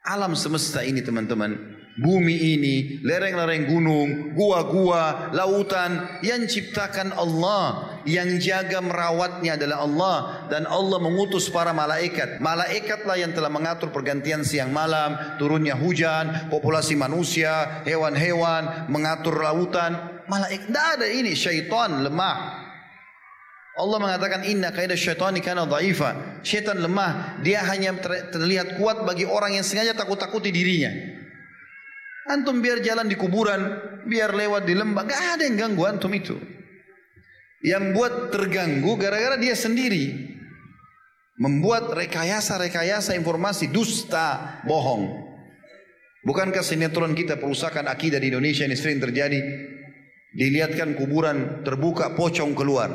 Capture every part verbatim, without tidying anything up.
Alam semesta ini teman-teman, bumi ini, lereng-lereng gunung, gua-gua, lautan, yang ciptakan Allah, yang jaga merawatnya adalah Allah, dan Allah mengutus para malaikat. Malaikatlah yang telah mengatur pergantian siang malam, turunnya hujan, populasi manusia, hewan-hewan, mengatur lautan. Malaikat, tidak ada ini, syaitan lemah. Allah mengatakan inna kaida syaitani kana dhaifa. Syaitan lemah, dia hanya terlihat kuat bagi orang yang sengaja takut-takuti dirinya. Antum biar jalan di kuburan, biar lewat di lembah, enggak ada yang ganggu antum itu. Yang buat terganggu gara-gara dia sendiri membuat rekayasa-rekayasa informasi dusta, bohong. Bukankah sinetron kita perusakan akidah di Indonesia ini sering terjadi? Dilihatkan kuburan terbuka, pocong keluar.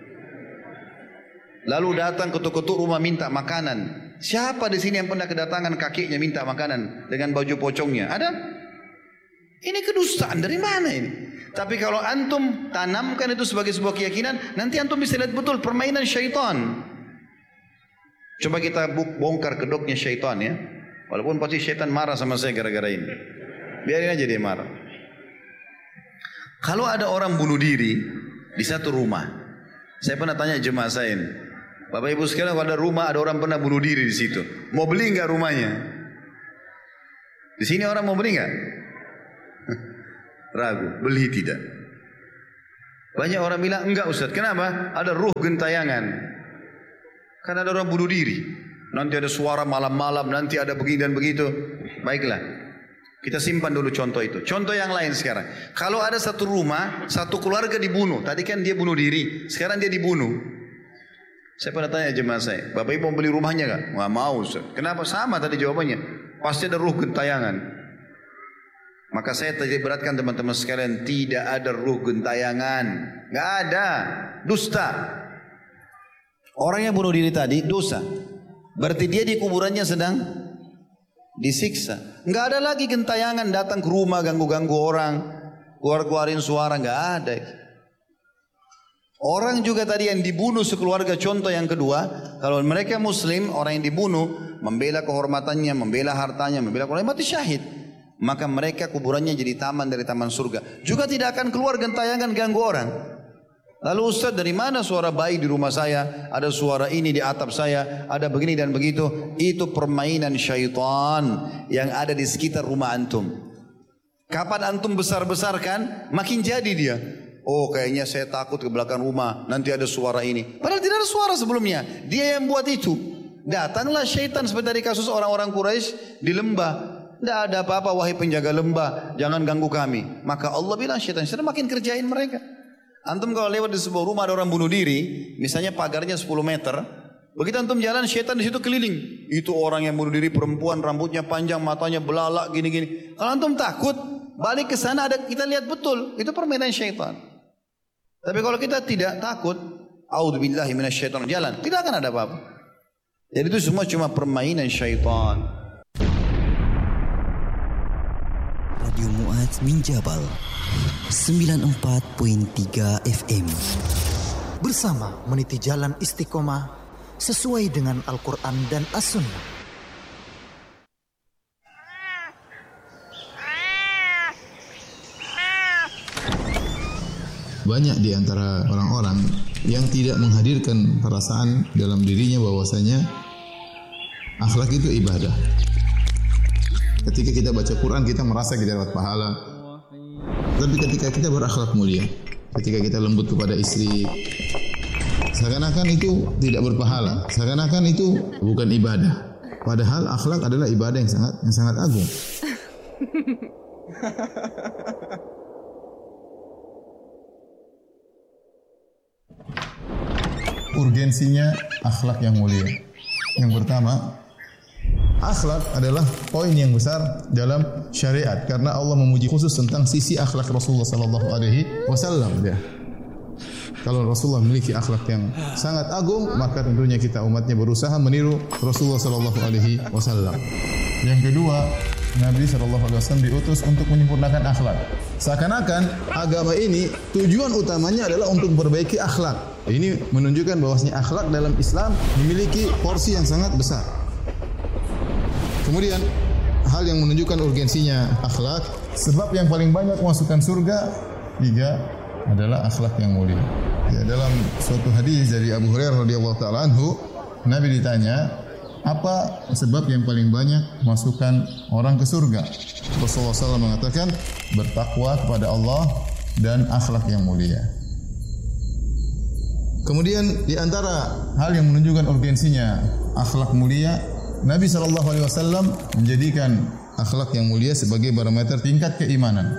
Lalu datang ketuk-ketuk rumah minta makanan. Siapa di sini yang pernah kedatangan kakeknya minta makanan dengan baju pocongnya? Ada? Ini kedustaan dari mana ini? Tapi kalau antum tanamkan itu sebagai sebuah keyakinan, nanti antum bisa lihat betul permainan syaitan. Coba kita bongkar kedoknya syaitan ya. Walaupun pasti syaitan marah sama saya gara-gara ini. Biarin aja dia marah. Kalau ada orang bunuh diri di satu rumah, saya pernah tanya jemaah saya ini, Bapak Ibu sekalian, kalau ada rumah ada orang pernah bunuh diri di situ, mau beli nggak rumahnya? Di sini orang mau beli nggak? Ragu, beli tidak. Banyak orang bilang enggak Ustaz. Kenapa? Ada ruh gentayangan. Karena ada orang bunuh diri. Nanti ada suara malam-malam, nanti ada begini dan begitu. Baiklah, kita simpan dulu contoh itu. Contoh yang lain sekarang. Kalau ada satu rumah, satu keluarga dibunuh. Tadi kan dia bunuh diri, sekarang dia dibunuh. Saya pernah tanya jemaah saya, Bapak Ibu mau beli rumahnya gak? Nggak mau Ustaz. Kenapa? Sama tadi jawabannya. Pasti ada ruh gentayangan. Maka saya tadi beratkan teman-teman sekalian, tidak ada ruh gentayangan. Nggak ada. Dusta. Orang yang bunuh diri tadi dosa. Berarti dia di kuburannya sedang disiksa. Nggak ada lagi gentayangan datang ke rumah ganggu-ganggu orang, keluar-keluarin suara, nggak ada. Orang juga tadi yang dibunuh sekeluarga, contoh yang kedua, kalau mereka muslim, orang yang dibunuh membela kehormatannya, membela hartanya, membela keluarga, mati syahid, maka mereka kuburannya jadi taman dari taman surga. Juga tidak akan keluar gentayangan ganggu orang. Lalu Ustaz, dari mana suara bayi di rumah saya, ada suara ini di atap saya, ada begini dan begitu? Itu permainan syaitan yang ada di sekitar rumah antum. Kapan antum besar-besarkan, makin jadi dia. Oh, kayaknya saya takut ke belakang rumah, nanti ada suara ini. Padahal tidak ada suara sebelumnya, dia yang buat itu. Datanglah syaitan seperti dari kasus orang-orang Quraisy di lembah. Tidak ada apa-apa wahai penjaga lembah, jangan ganggu kami. Maka Allah bilang syaitan, syaitan makin kerjain mereka. Antum kalau lewat di sebuah rumah ada orang bunuh diri, misalnya pagarnya sepuluh meter, begitu antum jalan, syaitan di situ keliling. Itu orang yang bunuh diri, perempuan, rambutnya panjang, matanya belalak, gini-gini. Kalau antum takut, balik ke sana, ada kita lihat betul, itu permainan syaitan. Tapi kalau kita tidak takut, a'udzubillahi minasyaitonir rajim, jalan, tidak akan ada apa-apa. Jadi itu semua cuma permainan syaitan. Radio Mu'adz min Jabal sembilan puluh empat koma tiga F M. Bersama meniti jalan istiqomah sesuai dengan Al-Quran dan As-Sunnah. Banyak di antara orang-orang yang tidak menghadirkan perasaan dalam dirinya bahwasanya akhlak itu ibadah. Ketika kita baca Quran, kita merasa kita dapat pahala. Tapi ketika kita berakhlak mulia, ketika kita lembut kepada istri, seakan-akan itu tidak berpahala, seakan-akan itu bukan ibadah. Padahal akhlak adalah ibadah yang sangat yang sangat agung. Urgensinya akhlak yang mulia. Yang pertama, akhlak adalah poin yang besar dalam syariat karena Allah memuji khusus tentang sisi akhlak Rasulullah sallallahu alaihi wasallam. Ya. Kalau Rasulullah memiliki akhlak yang sangat agung, maka tentunya kita umatnya berusaha meniru Rasulullah sallallahu alaihi wasallam. Yang kedua, Nabi sallallahu alaihi wasallam diutus untuk menyempurnakan akhlak. Seakan-akan agama ini tujuan utamanya adalah untuk memperbaiki akhlak. Ini menunjukkan bahwasanya akhlak dalam Islam memiliki porsi yang sangat besar. Kemudian hal yang menunjukkan urgensinya akhlak, sebab yang paling banyak masukkan surga tiga adalah akhlak yang mulia. Ya, dalam suatu hadis dari Abu Hurairah radhiyallahu taala anhu, Nabi ditanya, apa sebab yang paling banyak masukkan orang ke surga? Rasulullah shallallahu alaihi wasallam mengatakan, bertakwa kepada Allah dan akhlak yang mulia. Kemudian di antara hal yang menunjukkan urgensinya akhlak mulia, Nabi shallallahu alaihi wasallam menjadikan akhlak yang mulia sebagai barometer tingkat keimanan.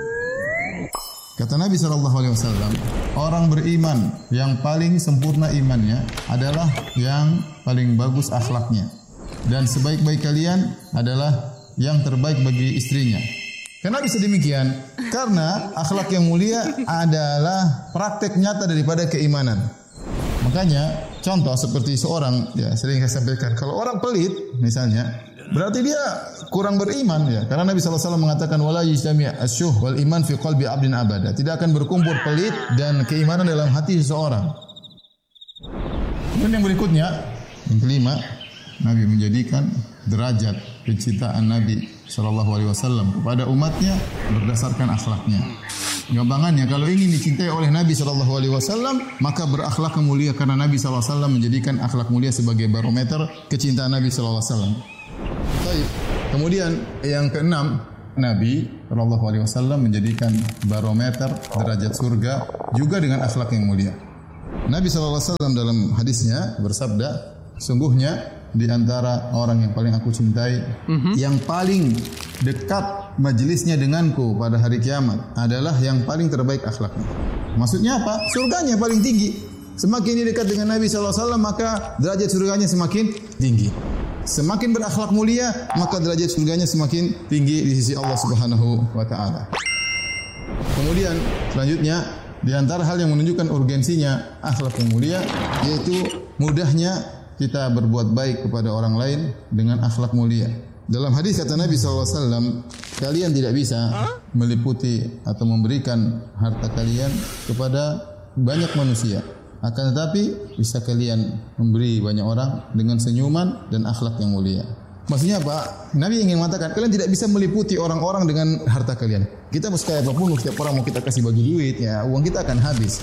Kata Nabi shallallahu alaihi wasallam, orang beriman yang paling sempurna imannya adalah yang paling bagus akhlaknya, dan sebaik-baik kalian adalah yang terbaik bagi istrinya. Kenapa bisa demikian? Karena akhlak yang mulia adalah praktek nyata daripada keimanan. Makanya contoh seperti seorang, ya sering saya sampaikan, kalau orang pelit misalnya, berarti dia kurang beriman, ya. Karena Nabi shallallahu alaihi wasallam mengatakan, wala yajtami' asyuh wal iman fi qalbi 'abdin abada. Tidak akan berkumpul pelit dan keimanan dalam hati seseorang. Kemudian yang berikutnya, yang kelima, Nabi menjadikan derajat kecintaan Nabi shallallahu alaihi wasallam kepada umatnya berdasarkan akhlaknya. Gampangannya, kalau ingin dicintai oleh Nabi shallallahu alaihi wasallam, maka berakhlak mulia, karena Nabi shallallahu alaihi wasallam menjadikan akhlak mulia sebagai barometer kecintaan Nabi shallallahu alaihi wasallam. Baik. Kemudian yang keenam, Nabi shallallahu alaihi wasallam menjadikan barometer derajat surga juga dengan akhlak yang mulia. Nabi shallallahu alaihi wasallam dalam hadisnya bersabda, sungguhnya di antara orang yang paling aku cintai, mm-hmm. yang paling dekat majelisnya denganku pada hari kiamat adalah yang paling terbaik akhlaknya. Maksudnya apa? Surganya paling tinggi. Semakin dia dekat dengan Nabi shallallahu alaihi wasallam, maka derajat surganya semakin tinggi. Semakin berakhlak mulia, maka derajat surganya semakin tinggi di sisi Allah Subhanahu wa taala. Kemudian selanjutnya, di antara hal yang menunjukkan urgensinya akhlak yang mulia, yaitu mudahnya kita berbuat baik kepada orang lain dengan akhlak mulia. Dalam hadis kata Nabi shallallahu alaihi wasallam, kalian tidak bisa meliputi atau memberikan harta kalian kepada banyak manusia, akan tetapi bisa kalian memberi banyak orang dengan senyuman dan akhlak yang mulia. Maksudnya apa? Nabi ingin mengatakan, kalian tidak bisa meliputi orang-orang dengan harta kalian. Kita mau sekaya apapun, setiap orang mau kita kasih bagi duit, ya uang kita akan habis.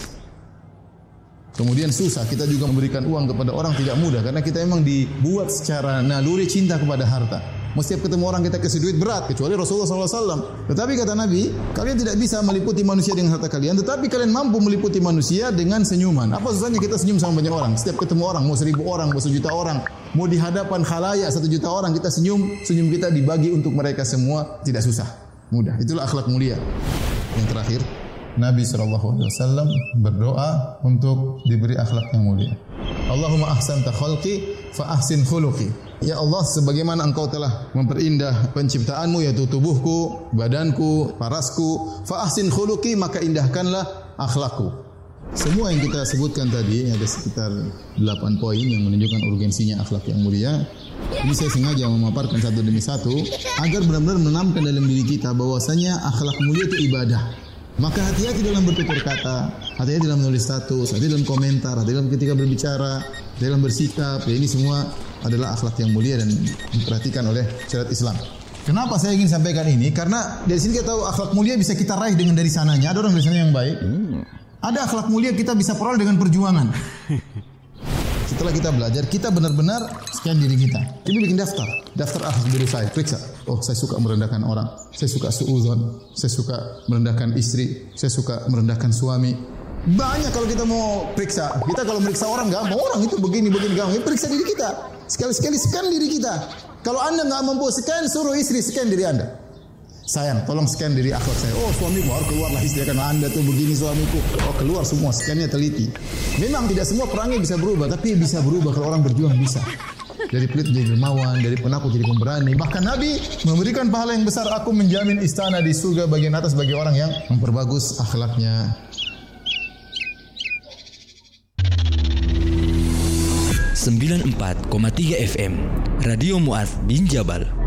Kemudian susah, kita juga memberikan uang kepada orang tidak mudah, karena kita memang dibuat secara naluri cinta kepada harta. Setiap ketemu orang kita kasih duit berat, kecuali Rasulullah shallallahu alaihi wasallam. Tetapi kata Nabi, kalian tidak bisa meliputi manusia dengan harta kalian, tetapi kalian mampu meliputi manusia dengan senyuman. Apa susahnya kita senyum sama banyak orang? Setiap ketemu orang, mau seribu orang, mau sejuta orang, mau di hadapan khalayak satu juta orang, kita senyum, senyum kita dibagi untuk mereka semua, tidak susah, mudah. Itulah akhlak mulia. Yang terakhir, Nabi shallallahu alaihi wasallam berdoa untuk diberi akhlak yang mulia. Allahumma ahsanta khalqi fa ahsin khuluqi. Ya Allah, sebagaimana Engkau telah memperindah penciptaanmu, yaitu tubuhku, badanku, parasku, fa ahsin khuluqi, maka indahkanlah akhlakku. Semua yang kita sebutkan tadi, ada sekitar delapan poin yang menunjukkan urgensinya akhlak yang mulia. Ini saya sengaja memaparkan satu demi satu agar benar-benar menanamkan dalam diri kita bahwasanya akhlak mulia itu ibadah. Maka hati-hati dalam bertutur kata, hati-hati dalam menulis status, hati-hati dalam komentar, hati-hati dalam ketika berbicara, hati-hati dalam bersikap. Ya, ini semua adalah akhlak yang mulia dan diperhatikan oleh syariat Islam. Kenapa saya ingin sampaikan ini? Karena dari sini kita tahu akhlak mulia bisa kita raih dengan dari sananya. Ada orang dari sana yang baik. Ada akhlak mulia kita bisa peroleh dengan perjuangan. Setelah kita belajar, kita benar-benar scan diri kita. Kita bikin daftar, daftar akhlak diri saya, periksa. Oh, saya suka merendahkan orang, saya suka suudzon, saya suka merendahkan istri, saya suka merendahkan suami. Banyak kalau kita mau periksa. Kita kalau meriksa orang gampang, orang itu begini begini gampang. Ya, periksa diri kita. Sekali-sekali scan diri kita. Kalau Anda nggak mampu scan, suruh istri scan diri Anda. Sayang, tolong scan diri akhlak saya. Oh, suamiku harus keluarlah istri, karena Anda tuh begini suamiku. Oh, keluar semua, scannya teliti. Memang tidak semua perangai bisa berubah, tapi bisa berubah kalau orang berjuang bisa. Dari pelit jadi dermawan, dari penakut jadi pemberani. Bahkan Nabi memberikan pahala yang besar. Aku menjamin istana di surga bagian atas bagi orang yang memperbagus akhlaknya. sembilan puluh empat koma tiga F M Radio Mu'adz bin Jabal.